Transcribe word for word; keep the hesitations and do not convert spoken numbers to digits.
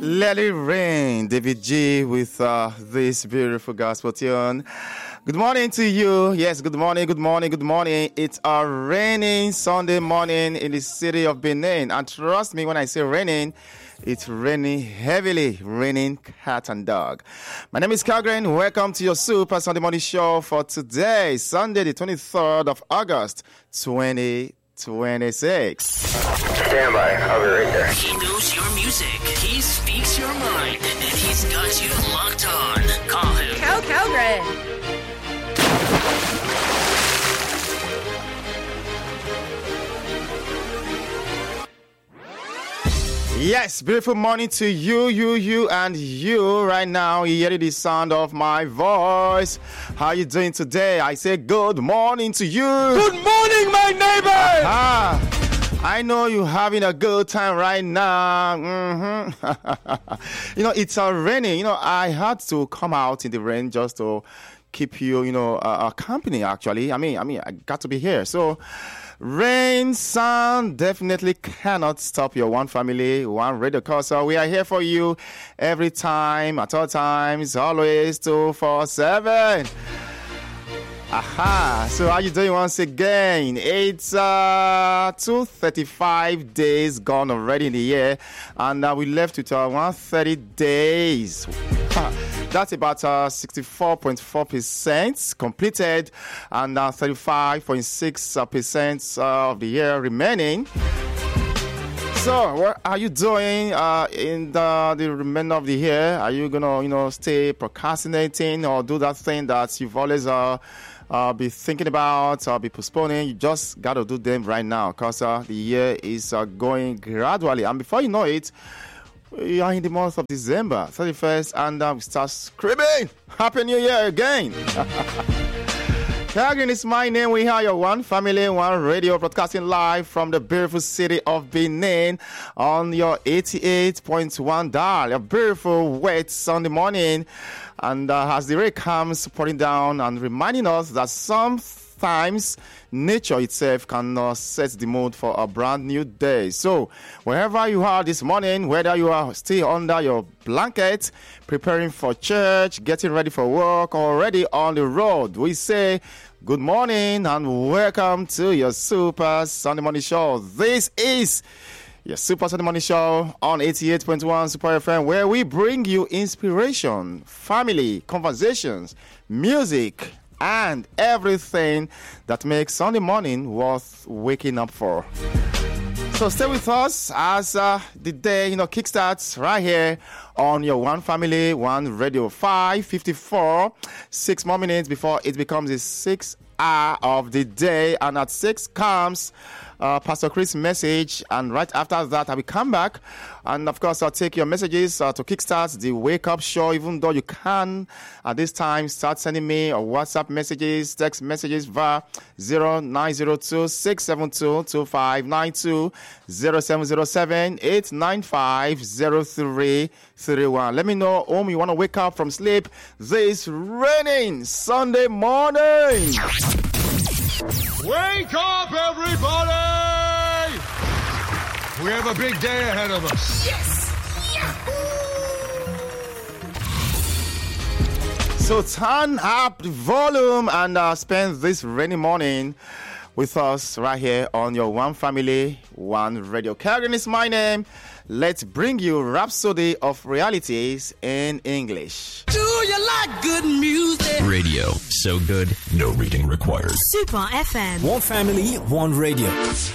Let it rain, David G with uh, this beautiful gospel tune. Good morning to you. Yes, good morning, good morning, good morning. It's a raining Sunday morning in the city of Benin. And trust me when I say raining, it's raining heavily, raining cat and dog. My name is Calgren. Welcome to your Super Sunday Morning Show for today, Sunday, the twenty-third of August, twenty twenty-six. Stand by. I'll be right there. He knows your music. He speaks your mind. And he's got you locked on. Call him Cal Calgren. Yes, beautiful morning to you, you, you, and you right now. You hear the sound of my voice. How you doing today? I say good morning to you. Good morning, my neighbor. Ah, I know you're having a good time right now. Mm-hmm. You know, it's uh, raining. You know, I had to come out in the rain just to keep you, you know, uh, company, actually. I mean, I mean, I got to be here. So, rain, sun definitely cannot stop your one family, one radio cause. We are here for you every time, at all times, always two four seven. Aha! So how you doing once again? It's uh, two thirty-five days gone already in the year, and uh, we left with uh, one hundred thirty days. That's about uh, sixty-four point four percent completed, and uh, thirty-five point six percent uh, of the year remaining. So, what are you doing uh, in the, the remainder of the year? Are you gonna, you know, stay procrastinating or do that thing that you've always uh, uh, be thinking about or be postponing? You just gotta do them right now, because uh, the year is uh, going gradually, and before you know it, we are in the month of December thirty-first, and uh, we start screaming Happy New Year again. Calgren is my name. We are your one family, one radio, broadcasting live from the beautiful city of Benin on your eighty-eight point one dial. A beautiful wet Sunday morning, and uh, as the rain comes pouring down and reminding us that sometimes nature itself can uh, set the mood for a brand new day. So, wherever you are this morning, whether you are still under your blanket, preparing for church, getting ready for work, or already on the road, we say good morning and welcome to your Super Sunday Morning Show. This is your Super Sunday Morning Show on eighty-eight point one Super F M, where we bring you inspiration, family, conversations, music, and everything that makes Sunday morning worth waking up for. So stay with us as uh, the day, you know, kickstarts right here on your One Family, One Radio. five fifty-four, six more minutes before it becomes the sixth hour of the day. And at six comes uh, Pastor Chris' message. And right after that, I will come back. And of course, I'll take your messages uh, to kickstart the Wake Up Show. Even though you can, at this time, start sending me or WhatsApp messages, text messages via zero nine zero two, six seven two, two five nine two, zero seven zero seven, eight nine five, zero three three one. Let me know whom you want to wake up from sleep this raining Sunday morning. Wake up, everybody! We have a big day ahead of us. Yes! Yahoo! So turn up the volume and uh, spend this rainy morning with us right here on your One Family, One Radio. Calgren is my name. Let's bring you Rhapsody of Realities in English. Do you like good music? Radio. So good, no reading required. Super F M. One family, one radio.